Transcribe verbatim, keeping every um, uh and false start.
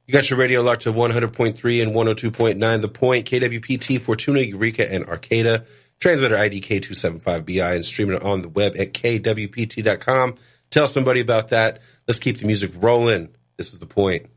You got your radio locked to one hundred point three and one oh two point nine The Point, K W P T, Fortuna, Eureka, and Arcata. Transmitter I D K two seven five B I and streaming it on the web at K W P T dot com. Tell somebody about that. Let's keep the music rolling. This is The Point.